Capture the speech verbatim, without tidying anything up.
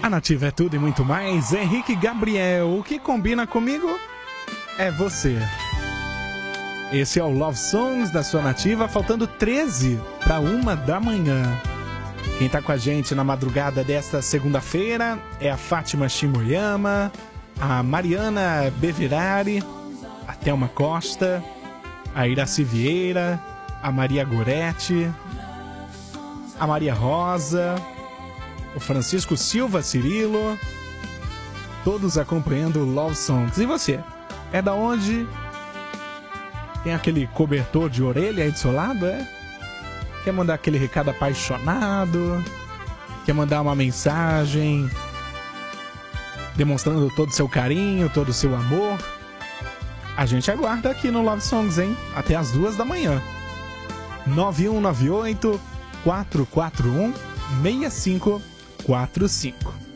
A Nativa é tudo e muito mais. Henrique Gabriel, o que combina comigo é você. Esse é o Love Songs da sua Nativa, faltando treze para uma da manhã. Quem tá com a gente na madrugada desta segunda-feira é a Fátima Shimoyama, a Mariana Beverari, a Thelma Costa, a Iraci Vieira, a Maria Goretti, a Maria Rosa, o Francisco Silva Cirilo, todos acompanhando o Love Songs. E você? É da onde? Tem aquele cobertor de orelha aí do seu lado, é? Quer mandar aquele recado apaixonado? Quer mandar uma mensagem demonstrando todo o seu carinho, todo o seu amor? A gente aguarda aqui no Love Songs, hein? Até as duas da manhã. nove um nove oito, quatro quatro um, seis cinco quatro cinco.